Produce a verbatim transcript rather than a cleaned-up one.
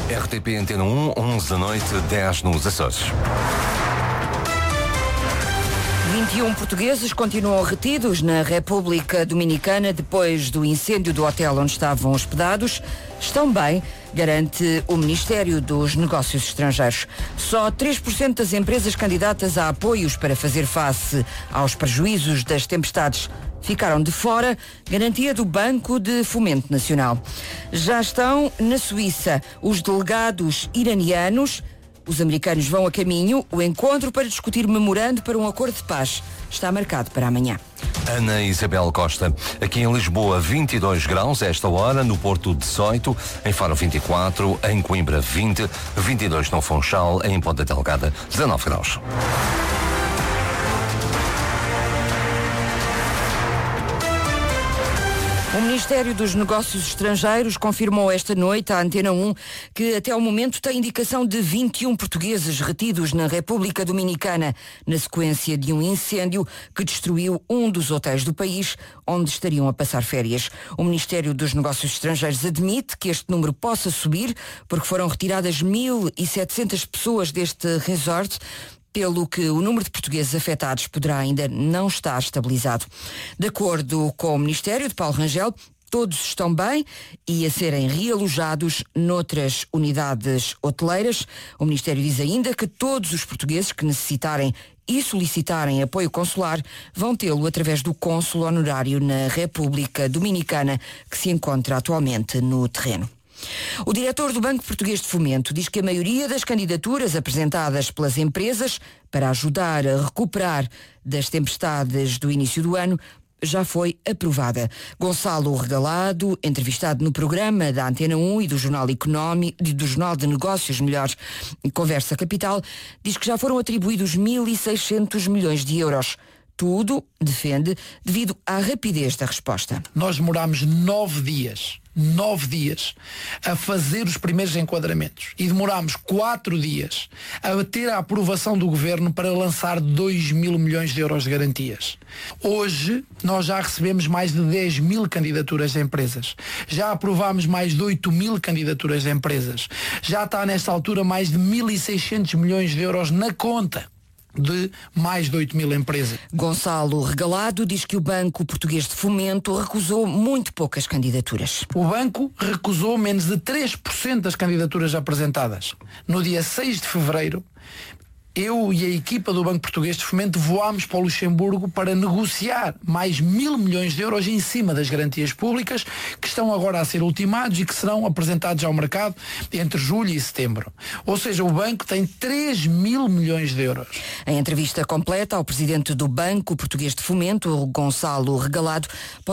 R T P Antena um, onze da noite, dez nos Açores. vinte e um portugueses continuam retidos na República Dominicana depois do incêndio do hotel onde estavam hospedados. Estão bem, garante o Ministério dos Negócios Estrangeiros. Só três por cento das empresas candidatas a apoios para fazer face aos prejuízos das tempestades ficaram de fora, garantia do Banco de Fomento Nacional. Já estão na Suíça os delegados iranianos. Os americanos vão a caminho. O encontro para discutir memorando para um acordo de paz está marcado para amanhã. Ana Isabel Costa. Aqui em Lisboa, vinte e dois graus esta hora, no Porto dezoito, em Faro vinte e quatro, em Coimbra vinte, vinte e dois no Funchal, em Ponta Delgada dezanove graus. O Ministério dos Negócios Estrangeiros confirmou esta noite à Antena um que até ao momento tem indicação de vinte e um portugueses retidos na República Dominicana na sequência de um incêndio que destruiu um dos hotéis do país onde estariam a passar férias. O Ministério dos Negócios Estrangeiros admite que este número possa subir porque foram retiradas mil e setecentas pessoas deste resort, pelo que o número de portugueses afetados poderá ainda não estar estabilizado. De acordo com o Ministério de Paulo Rangel, todos estão bem e a serem realojados noutras unidades hoteleiras. O Ministério diz ainda que todos os portugueses que necessitarem e solicitarem apoio consular vão tê-lo através do cônsul honorário na República Dominicana, que se encontra atualmente no terreno. O diretor do Banco Português de Fomento diz que a maioria das candidaturas apresentadas pelas empresas para ajudar a recuperar das tempestades do início do ano já foi aprovada. Gonçalo Regalado, entrevistado no programa da Antena um e do Jornal Económico, do Jornal de Negócios, melhor, Conversa Capital, diz que já foram atribuídos mil e seiscentos milhões de euros. Tudo, defende, devido à rapidez da resposta. Nós demorámos nove dias, nove dias, a fazer os primeiros enquadramentos e demorámos quatro dias a ter a aprovação do Governo para lançar dois mil milhões de euros de garantias. Hoje, nós já recebemos mais de dez mil candidaturas de empresas. Já aprovámos mais de oito mil candidaturas de empresas. Já está nesta altura mais de mil e seiscentos milhões de euros na conta de mais de oito mil empresas. Gonçalo Regalado diz que o Banco Português de Fomento recusou muito poucas candidaturas. O banco recusou menos de três por cento das candidaturas apresentadas. No dia seis de fevereiro, eu e a equipa do Banco Português de Fomento voámos para o Luxemburgo para negociar mais mil milhões de euros em cima das garantias públicas que estão agora a ser ultimados e que serão apresentados ao mercado entre julho e setembro. Ou seja, o banco tem três mil milhões de euros. Em entrevista completa ao presidente do Banco Português de Fomento, Gonçalo Regalado,